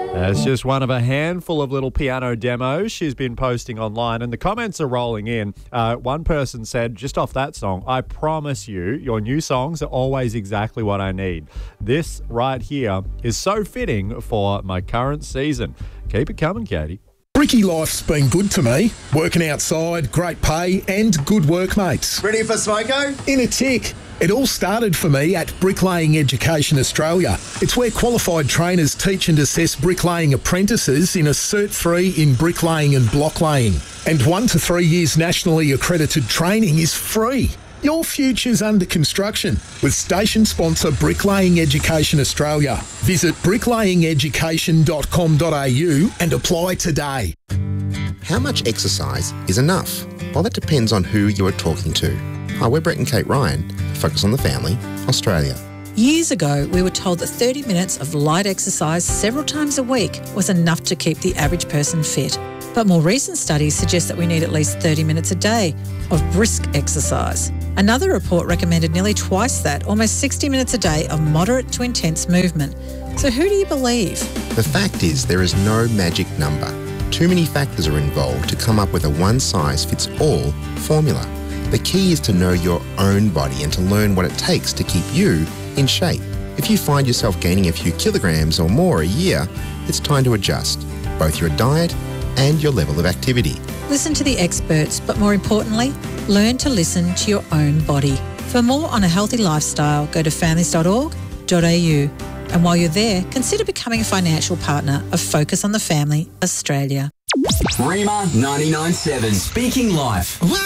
It's just one of a handful of little piano demos she's been posting online, and the comments are rolling in. One person said, just off that song, I promise you, your new songs are always exactly what I need. This right here is so fitting for my current season. Keep it coming, Katie. Bricky life's been good to me. Working outside, great pay and good workmates. Ready for smoko? In a tick. It all started for me at Bricklaying Education Australia. It's where qualified trainers teach and assess bricklaying apprentices in a Cert 3 in bricklaying and blocklaying. And 1 to 3 years nationally accredited training is free. Your future's under construction with station sponsor Bricklaying Education Australia. Visit bricklayingeducation.com.au and apply today. How much exercise is enough? Well, that depends on who you are talking to. Hi, we're Brett and Kate Ryan, Focus on the Family, Australia. Years ago, we were told that 30 minutes of light exercise several times a week was enough to keep the average person fit. But more recent studies suggest that we need at least 30 minutes a day of brisk exercise. Another report recommended nearly twice that, almost 60 minutes a day of moderate to intense movement. So who do you believe? The fact is there is no magic number. Too many factors are involved to come up with a one-size-fits-all formula. The key is to know your own body and to learn what it takes to keep you in shape. If you find yourself gaining a few kilograms or more a year, it's time to adjust both your diet and your level of activity. Listen to the experts, but more importantly, learn to listen to your own body. For more on a healthy lifestyle, go to families.org.au. And while you're there, consider becoming a financial partner of Focus on the Family Australia. Rima 99.7, Speaking Life.